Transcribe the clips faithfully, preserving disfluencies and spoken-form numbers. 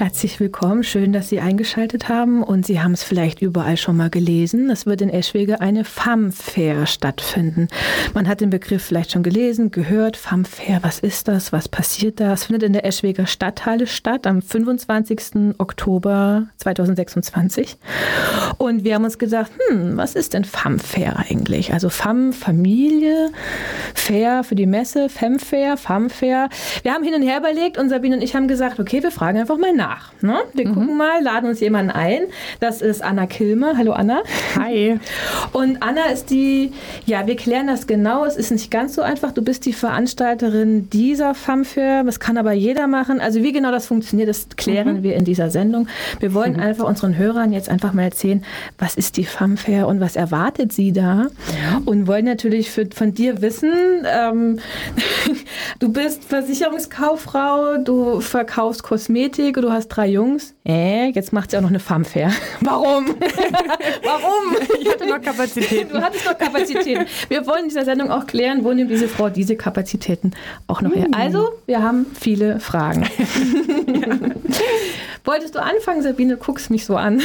Herzlich willkommen, schön, dass Sie eingeschaltet haben und Sie haben es vielleicht überall schon mal gelesen. Es wird in Eschwege eine Fam-Fair stattfinden. Man hat den Begriff vielleicht schon gelesen, gehört. Fam-Fair, was ist das? Was passiert da? Es findet in der Eschweger Stadthalle statt am fünfundzwanzigsten Oktober zweitausendsechsundzwanzig. Und wir haben uns gedacht, hm, was ist denn Fam-Fair eigentlich? Also Fam, Familie, Fair für die Messe, Fem-Fair, Fam-Fair. Wir haben hin und her überlegt und Sabine und ich haben gesagt, okay, wir fragen einfach mal nach. Ne? Wir mhm. gucken mal, laden uns jemanden ein. Das ist Anna Kilmer. Hallo Anna. Hi. Und Anna ist die, ja, wir klären das genau. Es ist nicht ganz so einfach. Du bist die Veranstalterin dieser Fam-Fair. Das kann aber jeder machen. Also wie genau das funktioniert, das klären mhm. wir in dieser Sendung. Wir wollen mhm. einfach unseren Hörern jetzt einfach mal erzählen, was ist die Fam-Fair und was erwartet sie da? Ja. Und wollen natürlich für, von dir wissen, ähm, du bist Versicherungskauffrau, du verkaufst Kosmetik, du hast drei Jungs. Äh, jetzt macht sie auch noch eine Fam-Fair. Warum? Warum? Ich hatte noch Kapazitäten. Du hattest noch Kapazitäten. Wir wollen in dieser Sendung auch klären, wo nimmt diese Frau diese Kapazitäten auch noch her. Also, wir haben viele Fragen. Ja. Wolltest du anfangen, Sabine? Guckst mich so an.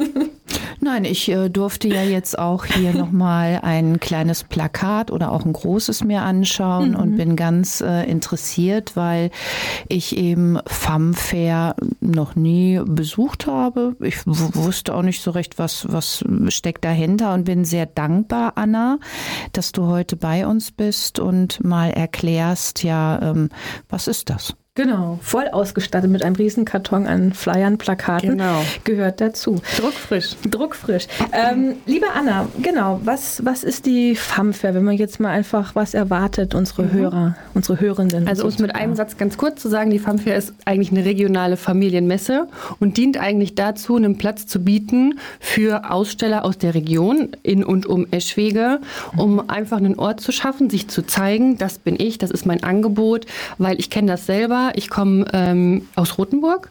Nein, ich äh, durfte ja jetzt auch hier nochmal ein kleines Plakat oder auch ein großes mir anschauen mhm. und bin ganz äh, interessiert, weil ich eben Fam-Fair noch nie besucht habe. Ich w- wusste auch nicht so recht, was, was steckt dahinter und bin sehr dankbar, Anna, dass du heute bei uns bist und mal erklärst, ja, ähm, was ist das? Genau, voll ausgestattet mit einem riesen Karton an Flyern, Plakaten. Genau. Gehört dazu. Druckfrisch. Druckfrisch. Ähm, liebe Anna, genau, was, was ist die Fam-Fair, wenn man jetzt mal einfach was erwartet, unsere mhm. Hörer, unsere Hörenden? Also um es mit einem Satz ganz kurz zu sagen, die Fam-Fair ist eigentlich eine regionale Familienmesse und dient eigentlich dazu, einen Platz zu bieten für Aussteller aus der Region in und um Eschwege, um einfach einen Ort zu schaffen, sich zu zeigen, das bin ich, das ist mein Angebot, weil ich kenne das selber. Ich komme ähm, aus Rothenburg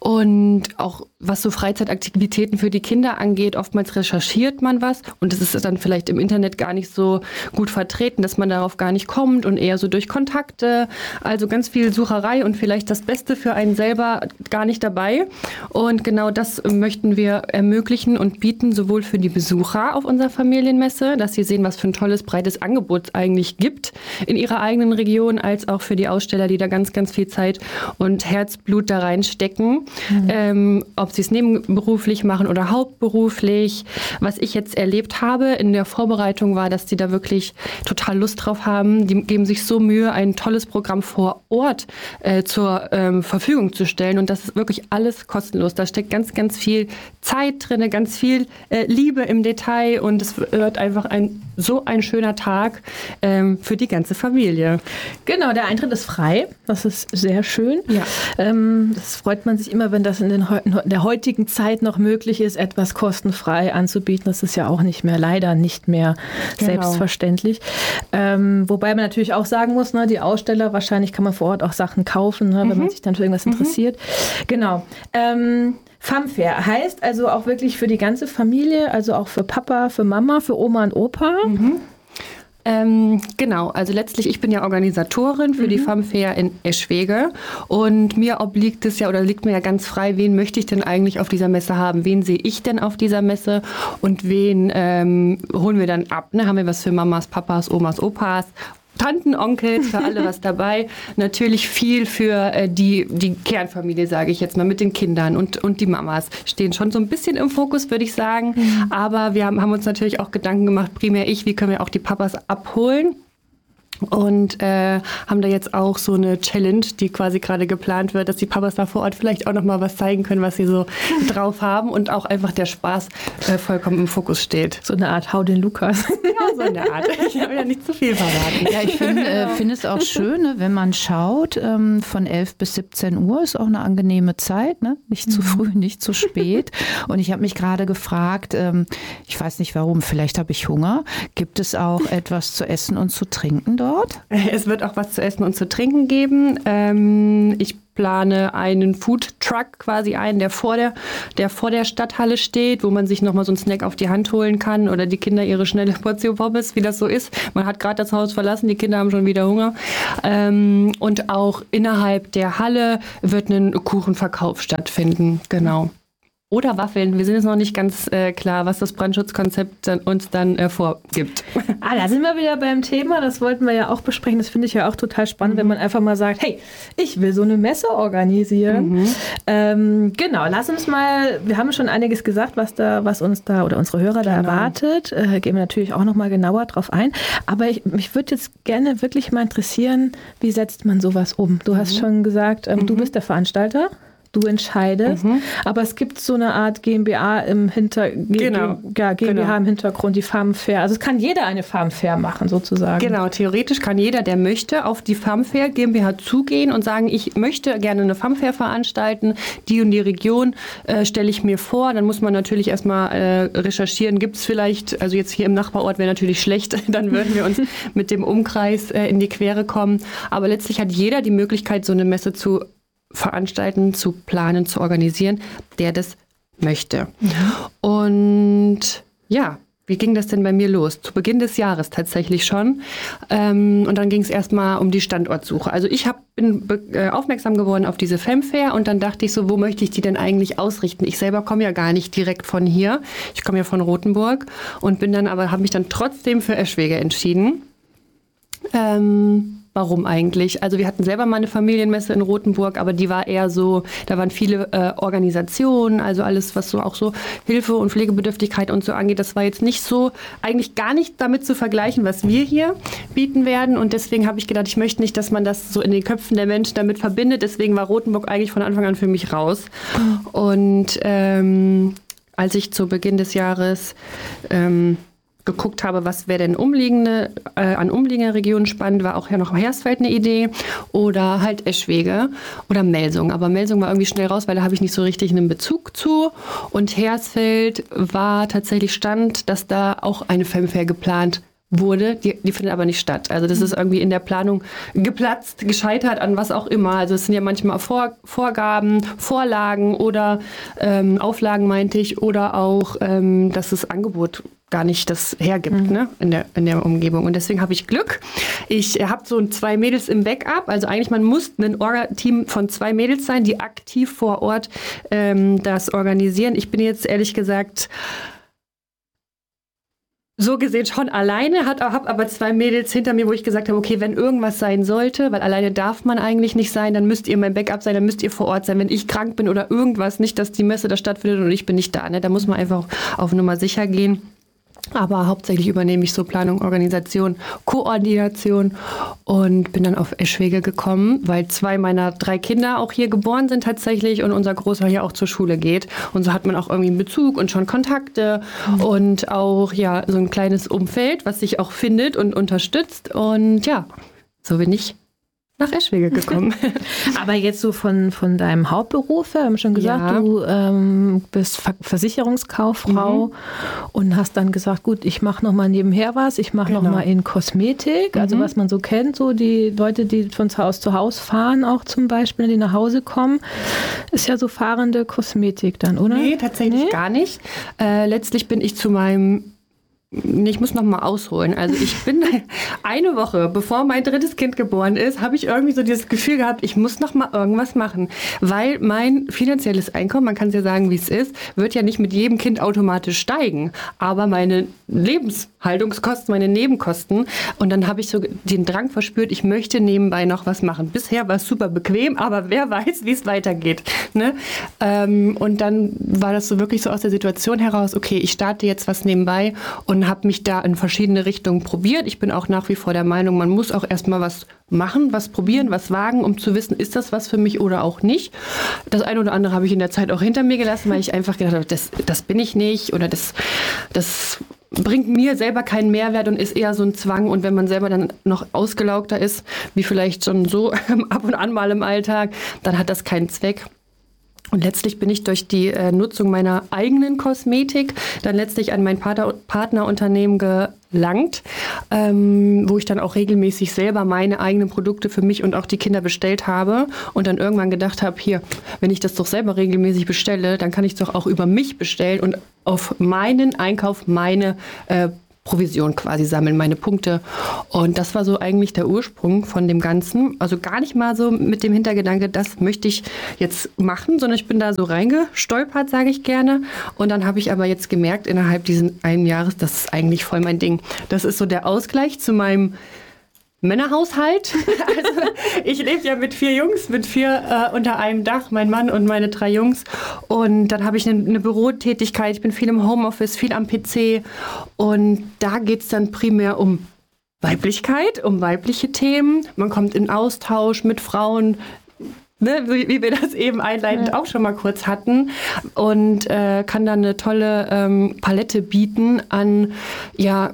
und auch was so Freizeitaktivitäten für die Kinder angeht, oftmals recherchiert man was und es ist dann vielleicht im Internet gar nicht so gut vertreten, dass man darauf gar nicht kommt und eher so durch Kontakte, also ganz viel Sucherei und vielleicht das Beste für einen selber gar nicht dabei. Und genau das möchten wir ermöglichen und bieten, sowohl für die Besucher auf unserer Familienmesse, dass sie sehen, was für ein tolles, breites Angebot es eigentlich gibt in ihrer eigenen Region, als auch für die Aussteller, die da ganz, ganz viel Zeit und Herzblut da reinstecken. Mhm. Ähm, ob sie es nebenberuflich machen oder hauptberuflich. Was ich jetzt erlebt habe in der Vorbereitung war, dass die da wirklich total Lust drauf haben. Die geben sich so Mühe, ein tolles Programm vor Ort äh, zur ähm, Verfügung zu stellen. Und das ist wirklich alles kostenlos. Da steckt ganz, ganz viel Zeit drin, ganz viel äh, Liebe im Detail. Und es wird einfach ein so ein schöner Tag ähm, für die ganze Familie. Genau, der Eintritt ist frei. Das ist sehr schön. Ja. Ähm, das freut man sich immer, wenn das in, den, in der heutigen Zeit noch möglich ist, etwas kostenfrei anzubieten. Das ist ja auch nicht mehr, leider nicht mehr genau. selbstverständlich. Ähm, wobei man natürlich auch sagen muss, ne, die Aussteller, wahrscheinlich kann man vor Ort auch Sachen kaufen, ne, mhm. wenn man sich dann für irgendwas mhm. interessiert. Genau. Ähm, Fam-Fair heißt also auch wirklich für die ganze Familie, also auch für Papa, für Mama, für Oma und Opa. Mhm. Ähm, genau, also letztlich, ich bin ja Organisatorin für mhm. die Fam-Fair in Eschwege und mir obliegt es ja oder liegt mir ja ganz frei, wen möchte ich denn eigentlich auf dieser Messe haben, wen sehe ich denn auf dieser Messe und wen ähm, holen wir dann ab, ne? Haben wir was für Mamas, Papas, Omas, Opas, Tanten, Onkels, für alle was dabei. Natürlich viel für äh, die, die Kernfamilie, sage ich jetzt mal, mit den Kindern und, und die Mamas stehen schon so ein bisschen im Fokus, würde ich sagen. Mhm. Aber wir haben, haben uns natürlich auch Gedanken gemacht, primär ich, wie können wir auch die Papas abholen. Und äh, haben da jetzt auch so eine Challenge, die quasi gerade geplant wird, dass die Papas da vor Ort vielleicht auch noch mal was zeigen können, was sie so drauf haben und auch einfach der Spaß äh, vollkommen im Fokus steht. So eine Art Hau den Lukas. Ja, so eine Art. Ich habe ja nicht zu viel verraten. Ja, ich finde äh, find es auch schön, ne, wenn man schaut, ähm, von elf bis siebzehn Uhr ist auch eine angenehme Zeit, ne? Nicht zu früh, nicht zu spät. Und ich habe mich gerade gefragt, ähm, ich weiß nicht warum, vielleicht habe ich Hunger, gibt es auch etwas zu essen und zu trinken dort? dort? Es wird auch was zu essen und zu trinken geben. Ähm, ich plane einen Food Truck quasi ein, der vor der, der vor der Stadthalle steht, wo man sich nochmal so einen Snack auf die Hand holen kann oder die Kinder ihre schnelle Portion Pommes, wie das so ist. Man hat gerade das Haus verlassen, die Kinder haben schon wieder Hunger. Ähm, und auch innerhalb der Halle wird ein Kuchenverkauf stattfinden, genau. Oder Waffeln. Wir sind jetzt noch nicht ganz äh, klar, was das Brandschutzkonzept dann, uns dann äh, vorgibt. Ah, da sind wir wieder beim Thema. Das wollten wir ja auch besprechen. Das finde ich ja auch total spannend, mhm. wenn man einfach mal sagt, hey, ich will so eine Messe organisieren. Mhm. Ähm, genau, lass uns mal, wir haben schon einiges gesagt, was da, was uns da oder unsere Hörer da genau. erwartet. Äh, gehen wir natürlich auch noch mal genauer drauf ein. Aber ich, mich würde jetzt gerne wirklich mal interessieren, wie setzt man sowas um? Du hast mhm. schon gesagt, ähm, mhm. du bist der Veranstalter. Du entscheidest, mhm. aber es gibt so eine Art GmbH im Hinter genau. ja, GmbH genau. im Hintergrund, die Farmfair. Also es kann jeder eine Farmfair machen sozusagen. Genau, theoretisch kann jeder, der möchte, auf die Farmfair GmbH zugehen und sagen, ich möchte gerne eine Farmfair veranstalten, die und die Region äh, stelle ich mir vor. Dann muss man natürlich erstmal äh, recherchieren, gibt es vielleicht, also jetzt hier im Nachbarort wäre natürlich schlecht, dann würden wir uns mit dem Umkreis äh, in die Quere kommen. Aber letztlich hat jeder die Möglichkeit, so eine Messe zu veranstalten, zu planen, zu organisieren, der das möchte. Mhm. Und ja, wie ging das denn bei mir los? Zu Beginn des Jahres tatsächlich schon. Ähm, und dann ging es erstmal um die Standortsuche. Also ich hab, bin äh, aufmerksam geworden auf diese Femfair und dann dachte ich so, wo möchte ich die denn eigentlich ausrichten? Ich selber komme ja gar nicht direkt von hier. Ich komme ja von Rothenburg und bin dann aber, habe mich dann trotzdem für Eschwege entschieden. Ähm, Warum eigentlich? Also wir hatten selber mal eine Familienmesse in Rothenburg, aber die war eher so, da waren viele äh, Organisationen, also alles, was so auch so Hilfe und Pflegebedürftigkeit und so angeht, das war jetzt nicht so, eigentlich gar nicht damit zu vergleichen, was wir hier bieten werden. Und deswegen habe ich gedacht, ich möchte nicht, dass man das so in den Köpfen der Menschen damit verbindet. Deswegen war Rothenburg eigentlich von Anfang an für mich raus. Mhm. Und ähm, als ich zu Beginn des Jahres ähm, geguckt habe, was wäre denn umliegende, äh, an umliegenden Regionen spannend, war auch ja noch Hersfeld eine Idee oder halt Eschwege oder Melsung. Aber Melsung war irgendwie schnell raus, weil da habe ich nicht so richtig einen Bezug zu. Und Hersfeld war tatsächlich Stand, dass da auch eine Femfair geplant wurde, die, die findet aber nicht statt. Also das ist irgendwie in der Planung geplatzt, gescheitert an was auch immer. Also es sind ja manchmal Vor, Vorgaben, Vorlagen oder ähm, Auflagen, meinte ich, oder auch, ähm, dass das Angebot gar nicht das hergibt, mhm. ne, in der, in der Umgebung. Und deswegen habe ich Glück. Ich habe so zwei Mädels im Backup. Also eigentlich, man muss ein Orga-Team von zwei Mädels sein, die aktiv vor Ort ähm, das organisieren. Ich bin jetzt ehrlich gesagt so gesehen schon alleine, habe aber zwei Mädels hinter mir, wo ich gesagt habe, okay, wenn irgendwas sein sollte, weil alleine darf man eigentlich nicht sein, dann müsst ihr mein Backup sein, dann müsst ihr vor Ort sein. Wenn ich krank bin oder irgendwas, nicht, dass die Messe da stattfindet und ich bin nicht da. Ne? Da muss man einfach auf Nummer sicher gehen. Aber hauptsächlich übernehme ich so Planung, Organisation, Koordination und bin dann auf Eschwege gekommen, weil zwei meiner drei Kinder auch hier geboren sind tatsächlich und unser Großer hier auch zur Schule geht. Und so hat man auch irgendwie einen Bezug und schon Kontakte mhm. und auch ja so ein kleines Umfeld, was sich auch findet und unterstützt. Und ja, so bin ich nach Eschwege gekommen. Aber jetzt so von, von deinem Hauptberuf, wir haben schon gesagt, ja. du ähm, bist Ver- Versicherungskauffrau mhm. und hast dann gesagt, gut, ich mache nochmal nebenher was, ich mache genau. nochmal in Kosmetik, mhm. also was man so kennt, so die Leute, die von Haus zu Haus fahren, auch zum Beispiel, die nach Hause kommen, ist ja so fahrende Kosmetik dann, oder? Nee, tatsächlich nee? gar nicht. Äh, letztlich bin ich zu meinem Ich muss noch mal ausholen. Also ich bin eine Woche, bevor mein drittes Kind geboren ist, habe ich irgendwie so dieses Gefühl gehabt, ich muss noch mal irgendwas machen. Weil mein finanzielles Einkommen, man kann es ja sagen, wie es ist, wird ja nicht mit jedem Kind automatisch steigen. Aber meine Lebenshaltungskosten, meine Nebenkosten. Und dann habe ich so den Drang verspürt, ich möchte nebenbei noch was machen. Bisher war es super bequem, aber wer weiß, wie es weitergeht. Ne? Ähm, und dann war das so wirklich so aus der Situation heraus, okay, ich starte jetzt was nebenbei und Und habe mich da in verschiedene Richtungen probiert. Ich bin auch nach wie vor der Meinung, man muss auch erstmal was machen, was probieren, was wagen, um zu wissen, ist das was für mich oder auch nicht. Das eine oder andere habe ich in der Zeit auch hinter mir gelassen, weil ich einfach gedacht habe, das, das bin ich nicht oder das, das bringt mir selber keinen Mehrwert und ist eher so ein Zwang. Und wenn man selber dann noch ausgelaugter ist, wie vielleicht schon so ab und an mal im Alltag, dann hat das keinen Zweck. Und letztlich bin ich durch die äh, Nutzung meiner eigenen Kosmetik dann letztlich an mein Partner- Partnerunternehmen gelangt, ähm, wo ich dann auch regelmäßig selber meine eigenen Produkte für mich und auch die Kinder bestellt habe und dann irgendwann gedacht habe, hier, wenn ich das doch selber regelmäßig bestelle, dann kann ich es doch auch über mich bestellen und auf meinen Einkauf meine äh, Provision quasi sammeln, meine Punkte. Und das war so eigentlich der Ursprung von dem Ganzen. Also gar nicht mal so mit dem Hintergedanke, das möchte ich jetzt machen, sondern ich bin da so reingestolpert, sage ich gerne. Und dann habe ich aber jetzt gemerkt, innerhalb diesen einen Jahres, das ist eigentlich voll mein Ding. Das ist so der Ausgleich zu meinem Männerhaushalt. Also ich lebe ja mit vier Jungs, mit vier äh, unter einem Dach, mein Mann und meine drei Jungs. Und dann habe ich eine, eine Bürotätigkeit, ich bin viel im Homeoffice, viel am P C. Und da geht es dann primär um Weiblichkeit, um weibliche Themen. Man kommt in Austausch mit Frauen, ne, wie, wie wir das eben einleitend ja. auch schon mal kurz hatten. Und äh, kann dann eine tolle ähm, Palette bieten an, ja,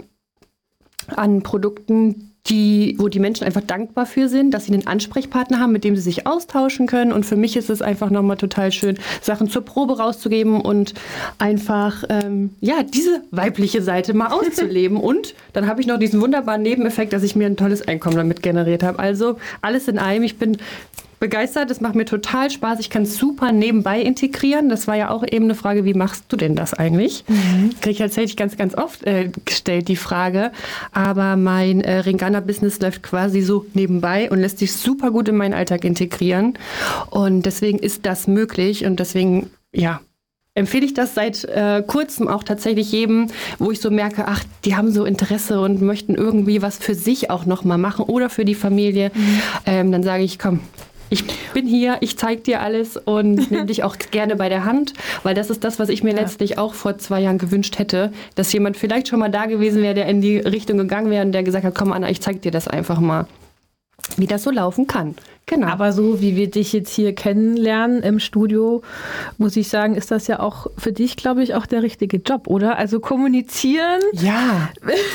an Produkten, die, wo die Menschen einfach dankbar für sind, dass sie einen Ansprechpartner haben, mit dem sie sich austauschen können. Und für mich ist es einfach nochmal total schön, Sachen zur Probe rauszugeben und einfach ähm, ja diese weibliche Seite mal auszuleben. Und dann habe ich noch diesen wunderbaren Nebeneffekt, dass ich mir ein tolles Einkommen damit generiert habe. Also alles in einem. Ich bin begeistert, das macht mir total Spaß. Ich kann es super nebenbei integrieren. Das war ja auch eben eine Frage, wie machst du denn das eigentlich? Mhm. Kriege ich tatsächlich ganz, ganz oft äh, gestellt, die Frage. Aber mein äh, Ringana-Business läuft quasi so nebenbei und lässt sich super gut in meinen Alltag integrieren. Und deswegen ist das möglich und deswegen, ja, empfehle ich das seit äh, kurzem auch tatsächlich jedem, wo ich so merke, ach, die haben so Interesse und möchten irgendwie was für sich auch nochmal machen oder für die Familie. Mhm. Ähm, dann sage ich, komm, ich bin hier, ich zeige dir alles und nehme dich auch gerne bei der Hand, weil das ist das, was ich mir ja. letztlich auch vor zwei Jahren gewünscht hätte, dass jemand vielleicht schon mal da gewesen wäre, der in die Richtung gegangen wäre und der gesagt hat, komm Anna, ich zeige dir das einfach mal, wie das so laufen kann. Genau. Aber so wie wir dich jetzt hier kennenlernen im Studio, muss ich sagen, ist das ja auch für dich, glaube ich, auch der richtige Job, oder? Also kommunizieren. Ja.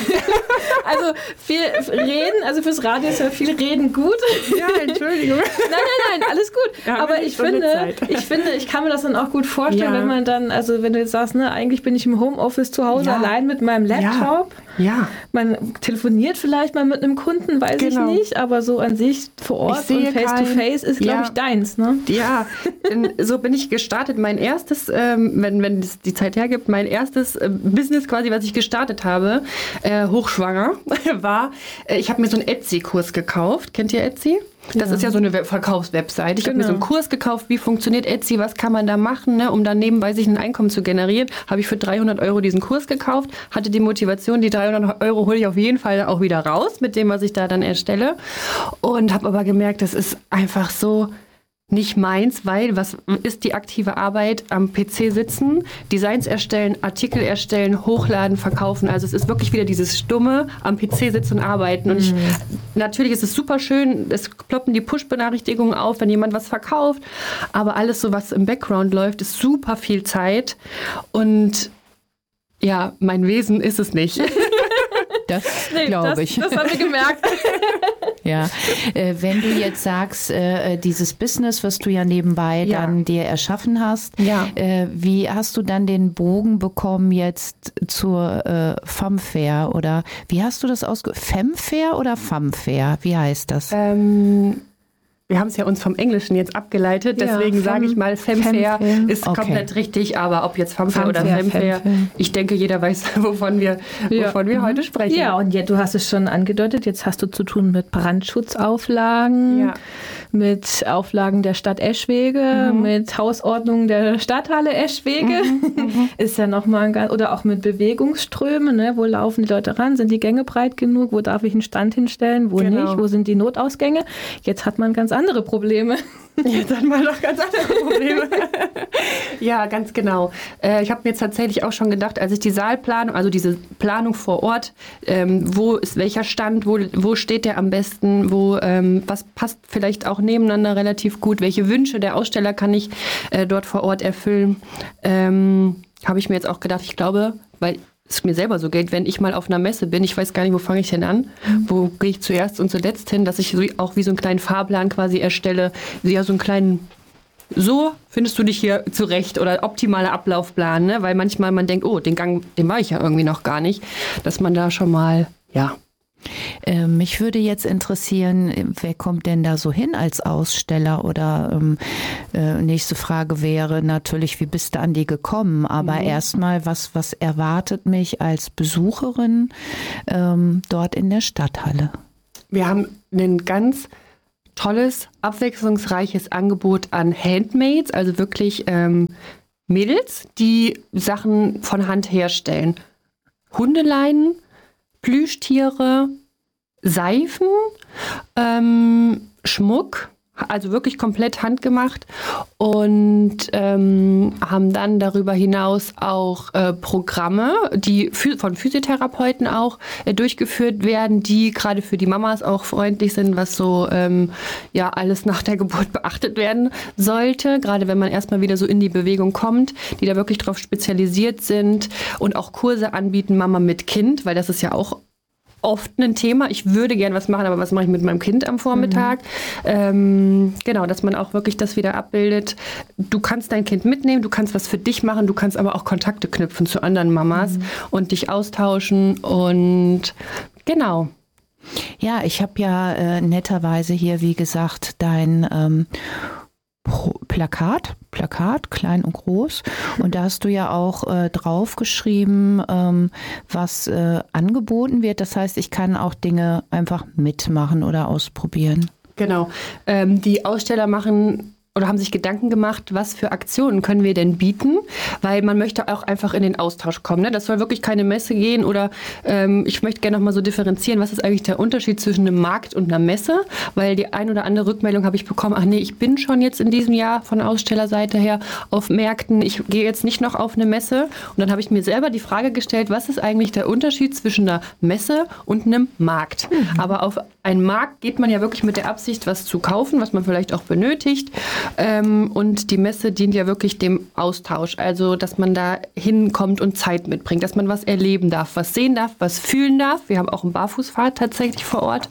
Also viel reden, also fürs Radio ist ja viel reden gut. Ja, Entschuldigung. Nein, nein, nein, alles gut. Ja, aber ich finde, ich finde, ich kann mir das dann auch gut vorstellen, ja. wenn man dann, also wenn du jetzt sagst, ne, eigentlich bin ich im Homeoffice zu Hause ja. allein mit meinem Laptop. Ja. ja. Man telefoniert vielleicht mal mit einem Kunden, weiß genau. ich nicht, aber so an sich vor Ort und Face-to-Face ist, glaube ja. ich, deins, ne? Ja, so bin ich gestartet. Mein erstes, ähm, wenn, wenn es die Zeit hergibt, mein erstes äh, Business quasi, was ich gestartet habe, äh, hochschwanger, war, äh, ich habe mir so einen Etsy-Kurs gekauft. Kennt ihr Etsy? Das ja. ist ja so eine Verkaufswebsite. Ich genau. habe mir so einen Kurs gekauft, wie funktioniert Etsy, was kann man da machen, ne, um dann nebenbei sich ein Einkommen zu generieren. Habe ich für dreihundert Euro diesen Kurs gekauft, hatte die Motivation, die dreihundert Euro hole ich auf jeden Fall auch wieder raus mit dem, was ich da dann erstelle. Und habe aber gemerkt, das ist einfach so nicht meins, weil was ist die aktive Arbeit am P C sitzen, Designs erstellen, Artikel erstellen, hochladen, verkaufen. Also es ist wirklich wieder dieses stumme am P C sitzen und arbeiten. Und ich, natürlich ist es super schön, es ploppen die Push-Benachrichtigungen auf, wenn jemand was verkauft. Aber alles so, was im Background läuft, ist super viel Zeit. Und ja, mein Wesen ist es nicht. Das nee, glaube ich. Das haben wir gemerkt. Ja, äh, wenn du jetzt sagst, äh, dieses Business, was du ja nebenbei ja. dann dir erschaffen hast, ja. äh, wie hast du dann den Bogen bekommen jetzt zur äh, Femfair oder wie hast du das ausgesprochen? Femfair oder Femfair? Wie heißt das? Ähm Wir haben es ja uns vom Englischen jetzt abgeleitet, deswegen ja, sage ich mal, Femfair ist okay. komplett richtig, aber ob jetzt Femfair oder Femfair, ich denke, jeder weiß, wovon wir, ja. wovon wir mhm. heute sprechen. Ja, und jetzt, du hast es schon angedeutet, jetzt hast du zu tun mit Brandschutzauflagen, ja. mit Auflagen der Stadt Eschwege, mhm. mit Hausordnung der Stadthalle Eschwege, mhm. ist ja nochmal ein ganz, oder auch mit Bewegungsströmen, ne? Wo laufen die Leute ran, sind die Gänge breit genug, wo darf ich einen Stand hinstellen, wo genau. nicht, wo sind die Notausgänge, jetzt hat man ganz andere Probleme. Jetzt hat man doch ganz andere Probleme. Ja, ganz genau. Äh, ich habe mir jetzt tatsächlich auch schon gedacht, als ich die Saalplanung, also diese Planung vor Ort, ähm, wo ist welcher Stand, wo, wo steht der am besten, wo ähm, was passt vielleicht auch nebeneinander relativ gut, welche Wünsche der Aussteller kann ich äh, dort vor Ort erfüllen, ähm, habe ich mir jetzt auch gedacht, ich glaube, weil es mir selber so geht, wenn ich mal auf einer Messe bin, ich weiß gar nicht, wo fange ich denn an, mhm. wo gehe ich zuerst und zuletzt hin, dass ich so, auch wie so einen kleinen Fahrplan quasi erstelle, ja, so einen kleinen so findest du dich hier zurecht oder optimaler Ablaufplan, ne? Weil manchmal man denkt, oh, den Gang, den war ich ja irgendwie noch gar nicht, dass man da schon mal, ja. Äh, mich würde jetzt interessieren, wer kommt denn da so hin als Aussteller? Oder ähm, äh, nächste Frage wäre natürlich, wie bist du an die gekommen? Aber mhm. erstmal, was, was erwartet mich als Besucherin ähm, dort in der Stadthalle? Wir haben ein ganz tolles, abwechslungsreiches Angebot an Handmaids, also wirklich ähm, Mädels, die Sachen von Hand herstellen. Hundeleinen, Plüschtiere, Seifen, ähm, Schmuck, also wirklich komplett handgemacht und ähm, haben dann darüber hinaus auch äh, Programme, die von Physiotherapeuten auch äh, durchgeführt werden, die gerade für die Mamas auch freundlich sind, was so ähm, ja alles nach der Geburt beachtet werden sollte, gerade wenn man erstmal wieder so in die Bewegung kommt, die da wirklich drauf spezialisiert sind und auch Kurse anbieten, Mama mit Kind, weil das ist ja auch oft ein Thema. Ich würde gern was machen, aber was mache ich mit meinem Kind am Vormittag? Mhm. Ähm, genau, dass man auch wirklich das wieder abbildet. Du kannst dein Kind mitnehmen, du kannst was für dich machen, du kannst aber auch Kontakte knüpfen zu anderen Mamas mhm. und dich austauschen und genau. Ja, ich habe ja äh, netterweise hier, wie gesagt, dein ähm, Plakat, Plakat, klein und groß. Und da hast du ja auch äh, draufgeschrieben, ähm, was äh, angeboten wird. Das heißt, ich kann auch Dinge einfach mitmachen oder ausprobieren. Genau. Ähm, die Aussteller machen oder haben sich Gedanken gemacht, was für Aktionen können wir denn bieten, weil man möchte auch einfach in den Austausch kommen. Ne? Das soll wirklich keine Messe gehen oder ähm, ich möchte gerne noch mal so differenzieren, was ist eigentlich der Unterschied zwischen einem Markt und einer Messe, weil die ein oder andere Rückmeldung habe ich bekommen, ach nee, ich bin schon jetzt in diesem Jahr von Ausstellerseite her auf Märkten, ich gehe jetzt nicht noch auf eine Messe und dann habe ich mir selber die Frage gestellt, was ist eigentlich der Unterschied zwischen einer Messe und einem Markt? Mhm. Aber auf einen Markt geht man ja wirklich mit der Absicht, was zu kaufen, was man vielleicht auch benötigt. Ähm, und die Messe dient ja wirklich dem Austausch, also dass man da hinkommt und Zeit mitbringt, dass man was erleben darf, was sehen darf, was fühlen darf. Wir haben auch einen Barfußpfad tatsächlich vor Ort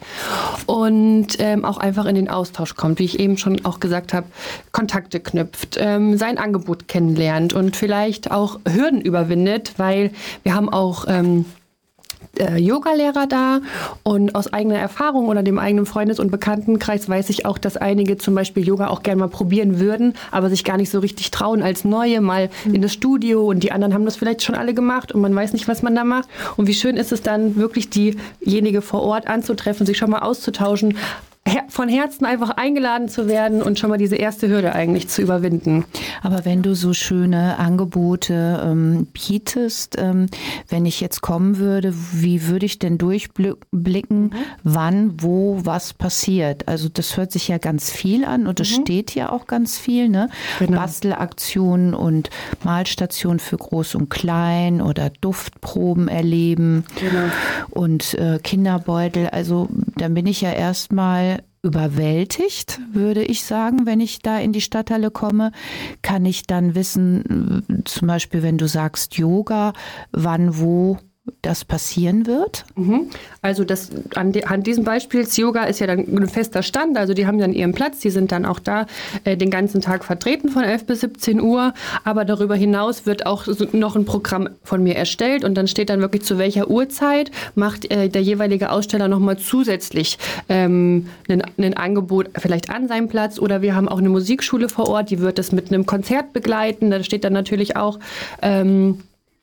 und ähm, auch einfach in den Austausch kommt, wie ich eben schon auch gesagt habe, Kontakte knüpft, ähm, sein Angebot kennenlernt und vielleicht auch Hürden überwindet, weil wir haben auch ähm, Yoga-Lehrer da und aus eigener Erfahrung oder dem eigenen Freundes- und Bekanntenkreis weiß ich auch, dass einige zum Beispiel Yoga auch gerne mal probieren würden, aber sich gar nicht so richtig trauen als Neue mal mhm. in das Studio und die anderen haben das vielleicht schon alle gemacht und man weiß nicht, was man da macht und wie schön ist es dann wirklich diejenige vor Ort anzutreffen, sich schon mal auszutauschen, von Herzen einfach eingeladen zu werden und schon mal diese erste Hürde eigentlich zu überwinden. Aber wenn du so schöne Angebote ähm, bietest, ähm, wenn ich jetzt kommen würde, wie würde ich denn durchblicken, mhm. wann, wo, was passiert? Also das hört sich ja ganz viel an und es mhm. steht ja auch ganz viel, ne? Genau. Bastelaktionen und Malstationen für Groß und Klein oder Duftproben erleben genau. und äh, Kinderbeutel. Also dann bin ich ja erstmal überwältigt, würde ich sagen, wenn ich da in die Stadthalle komme. Kann ich dann wissen, zum Beispiel, wenn du sagst Yoga, wann, wo das passieren wird? Also das an, de, an diesem Beispiel, Yoga ist ja dann ein fester Stand, also die haben dann ihren Platz, die sind dann auch da äh, den ganzen Tag vertreten von elf bis siebzehn Uhr, aber darüber hinaus wird auch so noch ein Programm von mir erstellt und dann steht dann wirklich zu welcher Uhrzeit macht äh, der jeweilige Aussteller nochmal zusätzlich ähm, ein, ein Angebot vielleicht an seinem Platz oder wir haben auch eine Musikschule vor Ort, die wird das mit einem Konzert begleiten, da steht dann natürlich auch ähm,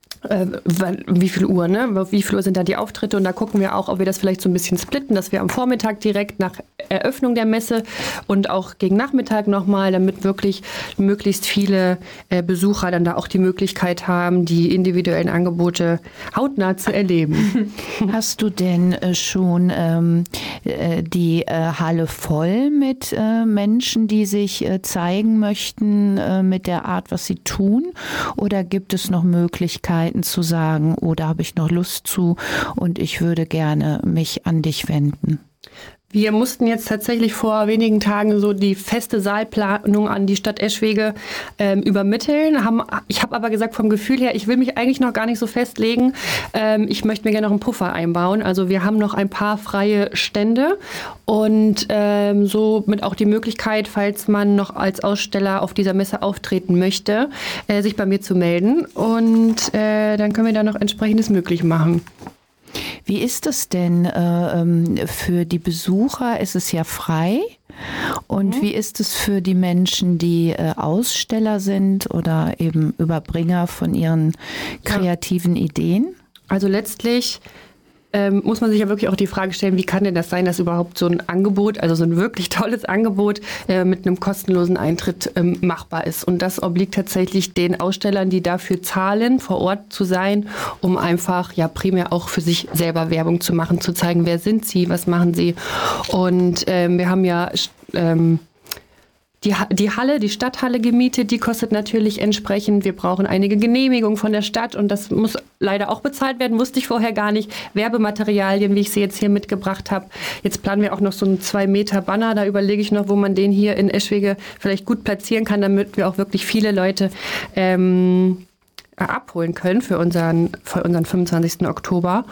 wie viel Uhr, ne? Wie viel Uhr sind da die Auftritte? Und da gucken wir auch, ob wir das vielleicht so ein bisschen splitten, dass wir am Vormittag direkt nach Eröffnung der Messe und auch gegen Nachmittag nochmal, damit wirklich möglichst viele äh, Besucher dann da auch die Möglichkeit haben, die individuellen Angebote hautnah zu erleben. Hast du denn äh, schon ähm, äh, die äh, Halle voll mit äh, Menschen, die sich äh, zeigen möchten äh, mit der Art, was sie tun? Oder gibt es noch Möglichkeiten, zu sagen, oh, da habe ich noch Lust zu und ich würde gerne mich an dich wenden? Wir mussten jetzt tatsächlich vor wenigen Tagen so die feste Saalplanung an die Stadt Eschwege ähm, übermitteln. Haben, ich habe aber gesagt, vom Gefühl her, ich will mich eigentlich noch gar nicht so festlegen. Ähm, ich möchte mir gerne noch einen Puffer einbauen. Also wir haben noch ein paar freie Stände und ähm, somit auch die Möglichkeit, falls man noch als Aussteller auf dieser Messe auftreten möchte, äh, sich bei mir zu melden. Und äh, dann können wir da noch Entsprechendes möglich machen. Wie ist es denn äh, für die Besucher? Ist es ja frei? Und mhm. wie ist es für die Menschen, die äh, Aussteller sind oder eben Überbringer von ihren kreativen ja. Ideen? Also letztlich ähm, muss man sich ja wirklich auch die Frage stellen, wie kann denn das sein, dass überhaupt so ein Angebot, also so ein wirklich tolles Angebot äh, mit einem kostenlosen Eintritt ähm, machbar ist. Und das obliegt tatsächlich den Ausstellern, die dafür zahlen, vor Ort zu sein, um einfach ja primär auch für sich selber Werbung zu machen, zu zeigen, wer sind sie, was machen sie. Und ähm, wir haben ja ähm, Die, die Halle, die Stadthalle gemietet, die kostet natürlich entsprechend. Wir brauchen einige Genehmigungen von der Stadt und das muss leider auch bezahlt werden, wusste ich vorher gar nicht. Werbematerialien, wie ich sie jetzt hier mitgebracht habe. Jetzt planen wir auch noch so einen zwei Meter Banner, da überlege ich noch, wo man den hier in Eschwege vielleicht gut platzieren kann, damit wir auch wirklich viele Leute ähm, abholen können für unseren, für unseren fünfundzwanzigsten Oktober.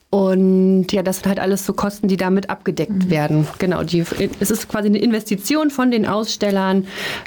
Und ja, das sind halt alles so Kosten, die damit abgedeckt mhm. werden. Genau, die, es ist quasi eine Investition von den Ausstellern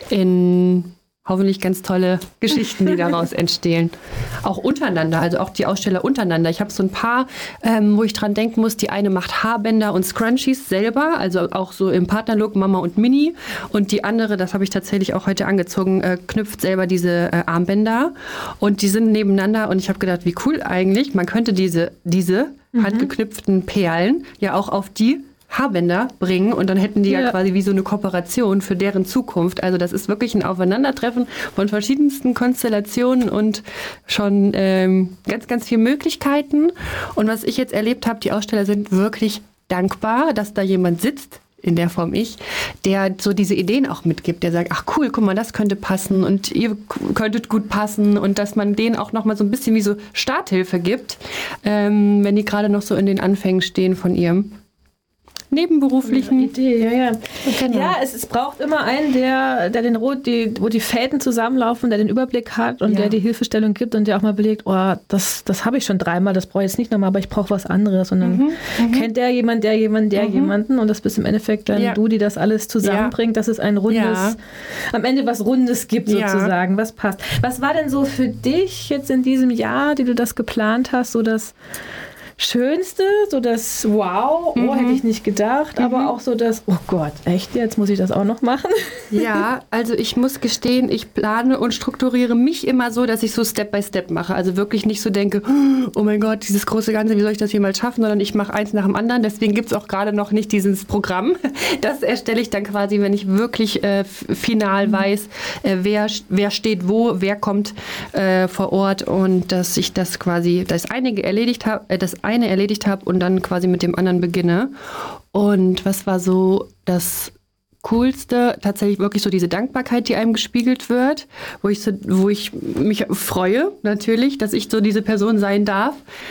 in hoffentlich ganz tolle Geschichten, die daraus entstehen. Auch untereinander, also auch die Aussteller untereinander. Ich habe so ein paar, ähm, wo ich dran denken muss. Die eine macht Haarbänder und Scrunchies selber, also auch so im Partnerlook Mama und Mini. Und die andere, das habe ich tatsächlich auch heute angezogen, äh, knüpft selber diese äh, Armbänder. Und die sind nebeneinander und ich habe gedacht, wie cool eigentlich. Man könnte diese, diese mhm. handgeknüpften Perlen ja auch auf die Haarbänder bringen und dann hätten die ja. ja quasi wie so eine Kooperation für deren Zukunft. Also das ist wirklich ein Aufeinandertreffen von verschiedensten Konstellationen und schon ähm, ganz, ganz viele Möglichkeiten. Und was ich jetzt erlebt habe, die Aussteller sind wirklich dankbar, dass da jemand sitzt, in der Form ich, der so diese Ideen auch mitgibt, der sagt, ach cool, guck mal, das könnte passen und ihr könntet gut passen und dass man denen auch nochmal so ein bisschen wie so Starthilfe gibt, ähm, wenn die gerade noch so in den Anfängen stehen von ihrem nebenberuflichen Idee, ja, ja. Genau. Ja, es, es braucht immer einen, der, der den Rot, die, wo die Fäden zusammenlaufen, der den Überblick hat und ja. der die Hilfestellung gibt und der auch mal belegt, oh, das, das habe ich schon dreimal, das brauche ich jetzt nicht nochmal, aber ich brauche was anderes. Und dann mhm, kennt der jemand, der jemand, der mhm. jemanden und das bist im Endeffekt dann ja. du, die das alles zusammenbringt, ja. dass es ein rundes, ja. am Ende was Rundes gibt sozusagen, ja. was passt. Was war denn so für dich jetzt in diesem Jahr, die du das geplant hast, so das Schönste, so das Wow, oh, mhm. hätte ich nicht gedacht, mhm. aber auch so das, oh Gott, echt, jetzt muss ich das auch noch machen? Ja, also ich muss gestehen, ich plane und strukturiere mich immer so, dass ich so Step by Step mache, also wirklich nicht so denke, oh mein Gott, dieses große Ganze, wie soll ich das jemals schaffen, sondern ich mache eins nach dem anderen, deswegen gibt es auch gerade noch nicht dieses Programm, das erstelle ich dann quasi, wenn ich wirklich äh, final weiß, äh, wer, wer steht wo, wer kommt äh, vor Ort und dass ich das quasi, das einige erledigt habe, äh, das eine erledigt habe und dann quasi mit dem anderen beginne. Und was war so das Coolste? Tatsächlich wirklich so diese Dankbarkeit, die einem gespiegelt wird, wo ich, so, wo ich mich freue natürlich, dass ich so diese Person sein darf,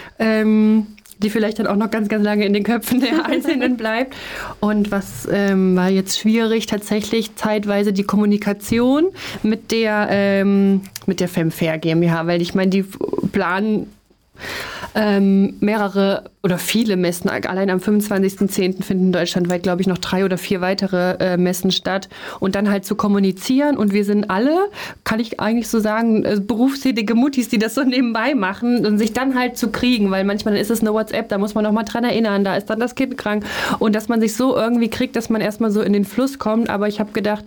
ähm, die vielleicht dann auch noch ganz, ganz lange in den Köpfen der Einzelnen bleibt. Und was ähm, war jetzt schwierig, tatsächlich zeitweise die Kommunikation mit der, ähm, mit der Femfair GmbH, weil ich meine, die planen Ähm, mehrere oder viele Messen, allein am fünfundzwanzigsten zehnten finden deutschlandweit, glaube ich, noch drei oder vier weitere äh, Messen statt und dann halt zu kommunizieren und wir sind alle, kann ich eigentlich so sagen, äh, berufstätige Muttis, die das so nebenbei machen und sich dann halt zu kriegen, weil manchmal ist es eine WhatsApp, da muss man noch mal dran erinnern, da ist dann das Kind krank und dass man sich so irgendwie kriegt, dass man erstmal so in den Fluss kommt, aber ich habe gedacht,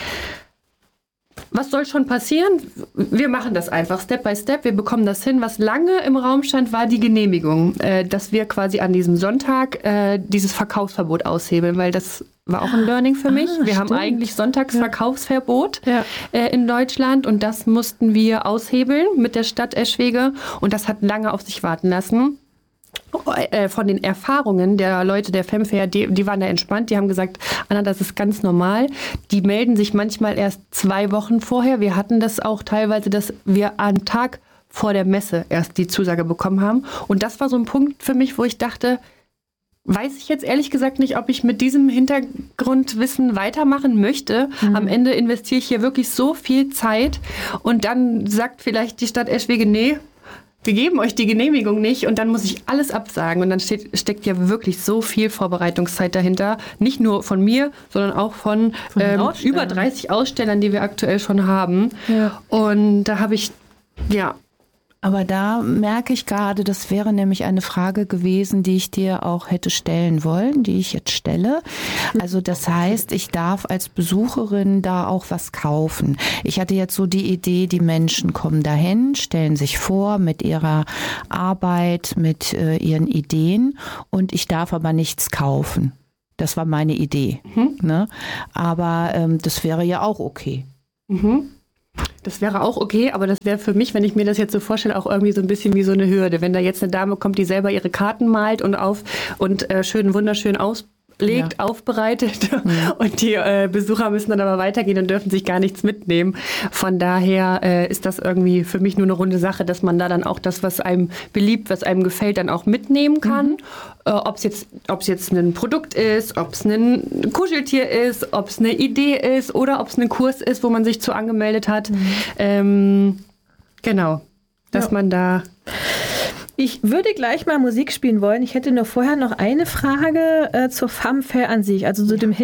was soll schon passieren? Wir machen das einfach Step by Step. Wir bekommen das hin. Was lange im Raum stand, war die Genehmigung, äh, dass wir quasi an diesem Sonntag äh, dieses Verkaufsverbot aushebeln, weil das war auch ein Learning für mich. Ah, wir stimmt. haben eigentlich Sonntagsverkaufsverbot ja. äh, in Deutschland und das mussten wir aushebeln mit der Stadt Eschwege und das hat lange auf sich warten lassen. Von den Erfahrungen der Leute der Femfair, die, die waren da entspannt, die haben gesagt, Anna, das ist ganz normal. Die melden sich manchmal erst zwei Wochen vorher. Wir hatten das auch teilweise, dass wir am Tag vor der Messe erst die Zusage bekommen haben. Und das war so ein Punkt für mich, wo ich dachte, weiß ich jetzt ehrlich gesagt nicht, ob ich mit diesem Hintergrundwissen weitermachen möchte. Mhm. Am Ende investiere ich hier wirklich so viel Zeit und dann sagt vielleicht die Stadt Eschwege, nee, wir geben euch die Genehmigung nicht und dann muss ich alles absagen. Und dann steht, steckt ja wirklich so viel Vorbereitungszeit dahinter. Nicht nur von mir, sondern auch von, von ähm, über dreißig Ausstellern, die wir aktuell schon haben. Ja. Und da habe ich, ja... Aber da merke ich gerade, das wäre nämlich eine Frage gewesen, die ich dir auch hätte stellen wollen, die ich jetzt stelle. Also das heißt, ich darf als Besucherin da auch was kaufen. Ich hatte jetzt so die Idee, die Menschen kommen dahin, stellen sich vor mit ihrer Arbeit, mit äh, ihren Ideen und ich darf aber nichts kaufen. Das war meine Idee. Mhm. Ne? Aber ähm, das wäre ja auch okay. Mhm. Das wäre auch okay, aber das wäre für mich, wenn ich mir das jetzt so vorstelle, auch irgendwie so ein bisschen wie so eine Hürde. Wenn da jetzt eine Dame kommt, die selber ihre Karten malt und auf und äh, schön wunderschön auslegt, ja. aufbereitet mhm. und die äh, Besucher müssen dann aber weitergehen und dürfen sich gar nichts mitnehmen. Von daher äh, ist das irgendwie für mich nur eine runde Sache, dass man da dann auch das, was einem beliebt, was einem gefällt, dann auch mitnehmen kann. Mhm. Äh, ob es jetzt, ob es jetzt ein Produkt ist, ob es ein Kuscheltier ist, ob es eine Idee ist oder ob es ein Kurs ist, wo man sich zu angemeldet hat. Mhm. Ähm, genau, dass ja. man da... Ich würde gleich mal Musik spielen wollen. Ich hätte nur vorher noch eine Frage äh, zur Famfair an sich, also zu dem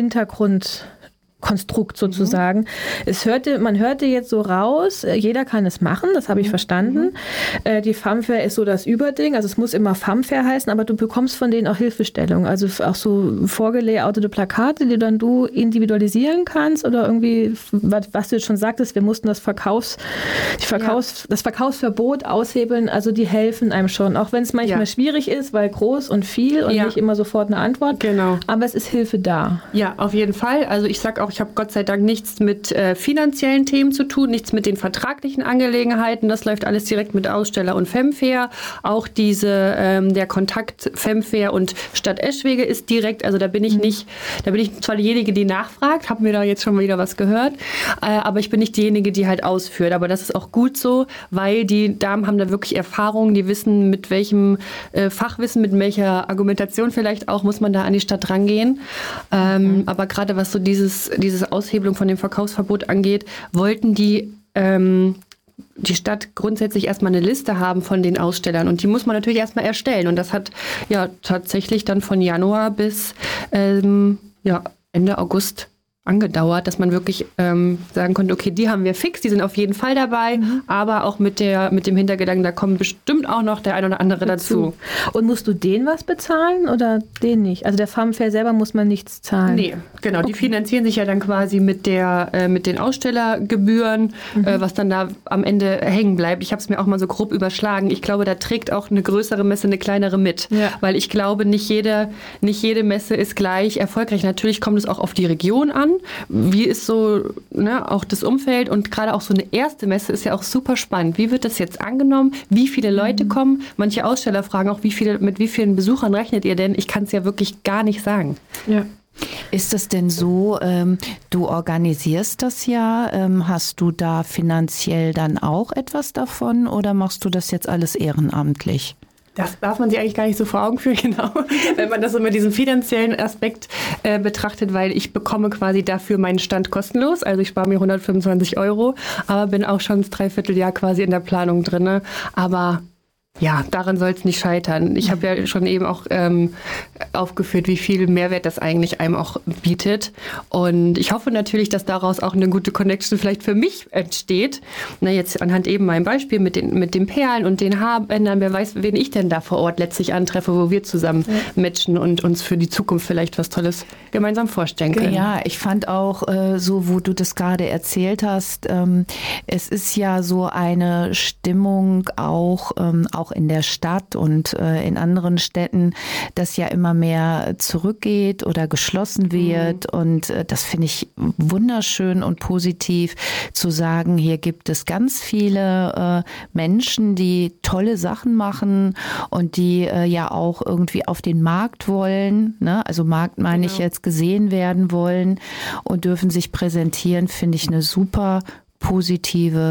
Hintergrundkonstrukt sozusagen. Mhm. Es hörte, man hörte jetzt so raus, jeder kann es machen, das habe ich mhm. verstanden. Äh, die Famfair ist so das Überding, also es muss immer Famfair heißen, aber du bekommst von denen auch Hilfestellung, also auch so vorgelayoutete Plakate, die dann du individualisieren kannst oder irgendwie, was, was du jetzt schon sagtest, wir mussten das Verkaufs, die Verkaufs, ja. das Verkaufsverbot aushebeln, also die helfen einem schon, auch wenn es manchmal ja. schwierig ist, weil groß und viel und ja. nicht immer sofort eine Antwort, genau. aber es ist Hilfe da. Ja, auf jeden Fall. Also ich sage auch, ich habe Gott sei Dank nichts mit äh, finanziellen Themen zu tun, nichts mit den vertraglichen Angelegenheiten. Das läuft alles direkt mit Aussteller und Famfair. Auch diese ähm, der Kontakt Famfair und Stadt Eschwege ist direkt. Also da bin ich mhm. nicht, da bin ich zwar diejenige, die nachfragt, habe mir da jetzt schon mal wieder was gehört, äh, aber ich bin nicht diejenige, die halt ausführt. Aber das ist auch gut so, weil die Damen haben da wirklich Erfahrung, die wissen, mit welchem äh, Fachwissen, mit welcher Argumentation vielleicht auch muss man da an die Stadt rangehen. Ähm, mhm. Aber gerade was so dieses diese Aushebelung von dem Verkaufsverbot angeht, wollten die ähm, die Stadt grundsätzlich erstmal eine Liste haben von den Ausstellern und die muss man natürlich erstmal erstellen und das hat ja tatsächlich dann von Januar bis ähm, ja, Ende August angedauert, dass man wirklich ähm, sagen konnte, okay, die haben wir fix, die sind auf jeden Fall dabei, mhm. aber auch mit der mit dem Hintergedanken, da kommen bestimmt auch noch der ein oder andere dazu. dazu. Und musst du denen was bezahlen oder den nicht? Also der Famfair selber muss man nichts zahlen? Nee, genau, okay. Die finanzieren sich ja dann quasi mit der äh, mit den Ausstellergebühren, mhm. äh, was dann da am Ende hängen bleibt. Ich habe es mir auch mal so grob überschlagen. Ich glaube, da trägt auch eine größere Messe eine kleinere mit, ja. weil ich glaube, nicht jede, nicht jede Messe ist gleich erfolgreich. Natürlich kommt es auch auf die Region an. Wie ist so ne, auch das Umfeld und gerade auch so eine erste Messe ist ja auch super spannend. Wie wird das jetzt angenommen? Wie viele Leute mhm. kommen? Manche Aussteller fragen auch, wie viele, mit wie vielen Besuchern rechnet ihr denn? Ich kann es ja wirklich gar nicht sagen. Ja. Ist das denn so, ähm, du organisierst das ja, ähm, hast du da finanziell dann auch etwas davon oder machst du das jetzt alles ehrenamtlich? Das darf man sich eigentlich gar nicht so vor Augen führen, genau, wenn man das so mit diesem finanziellen Aspekt äh, betrachtet, weil ich bekomme quasi dafür meinen Stand kostenlos, also ich spare mir hundertfünfundzwanzig Euro, aber bin auch schon das Dreivierteljahr quasi in der Planung drin, aber ja, daran soll es nicht scheitern. Ich habe ja schon eben auch ähm, aufgeführt, wie viel Mehrwert das eigentlich einem auch bietet. Und ich hoffe natürlich, dass daraus auch eine gute Connection vielleicht für mich entsteht. Na, jetzt anhand eben meinem Beispiel mit den, mit den Perlen und den Haarbändern. Wer weiß, wen ich denn da vor Ort letztlich antreffe, wo wir zusammen ja. matchen und uns für die Zukunft vielleicht was Tolles gemeinsam vorstellen können. Ja, ich fand auch äh, so, wo du das gerade erzählt hast, ähm, es ist ja so eine Stimmung auch, ähm, auch in der Stadt und äh, in anderen Städten, dass ja immer mehr zurückgeht oder geschlossen wird. Mhm. Und äh, das finde ich wunderschön und positiv zu sagen, hier gibt es ganz viele äh, Menschen, die tolle Sachen machen und die äh, ja auch irgendwie auf den Markt wollen. Ne? Also Markt meine genau. ich jetzt gesehen werden wollen und dürfen sich präsentieren, finde ich eine super positive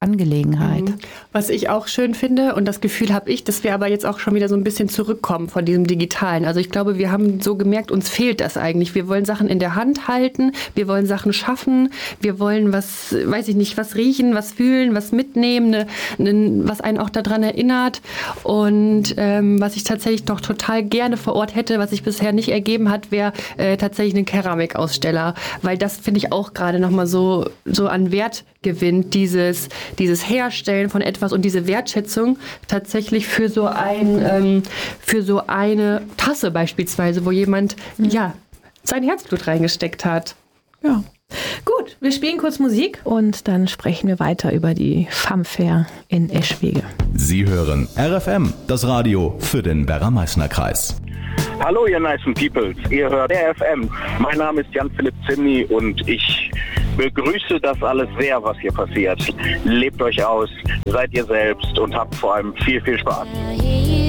Angelegenheit. Mhm. Was ich auch schön finde und das Gefühl habe ich, dass wir aber jetzt auch schon wieder so ein bisschen zurückkommen von diesem Digitalen. Also ich glaube, wir haben so gemerkt, uns fehlt das eigentlich. Wir wollen Sachen in der Hand halten, wir wollen Sachen schaffen, wir wollen was, weiß ich nicht, was riechen, was fühlen, was mitnehmen, ne, ne, was einen auch daran erinnert. Und ähm, was ich tatsächlich doch total gerne vor Ort hätte, was sich bisher nicht ergeben hat, wäre äh, tatsächlich ein Keramikaussteller. Weil das finde ich auch gerade nochmal so, so an Wert gewinnt, dieses, dieses Herstellen von etwas und diese Wertschätzung tatsächlich für so ein, ähm, für so eine Tasse beispielsweise, wo jemand, mhm. ja, sein Herzblut reingesteckt hat. Ja. Gut, wir spielen kurz Musik und dann sprechen wir weiter über die Famfair in Eschwege. Sie hören R F M, das Radio für den Werra-Meißner-Kreis. Hallo ihr nicen Peoples, ihr hört R F M. Mein Name ist Jan-Philipp Zimny und ich begrüße das alles sehr, was hier passiert. Lebt euch aus, seid ihr selbst und habt vor allem viel, viel Spaß.